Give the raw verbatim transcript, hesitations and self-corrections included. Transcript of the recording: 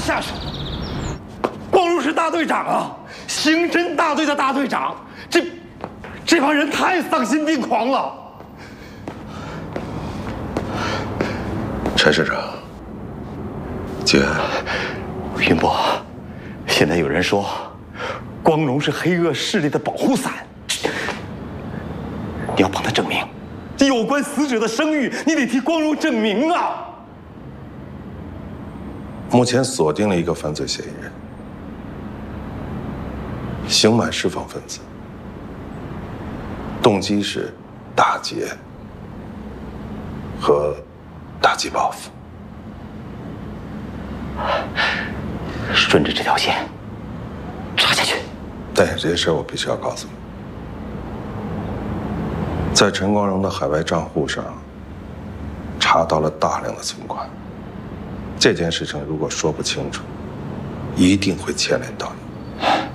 下手？光荣是大队长啊，刑侦大队的大队长，这这帮人太丧心病狂了。 陈市长，节哀。 云波，现在有人说，光荣是黑恶势力的保护伞，你要帮他证明。有关死者的声誉，你得替光荣证明啊！ 目前锁定了一个犯罪嫌疑人，刑满释放分子，动机是打劫和打击报复。 顺着这条线查下去。 但有些事我必须要告诉你。在陈光荣的海外账户上查到了大量的存款，这件事情如果说不清楚，一定会牵连到你。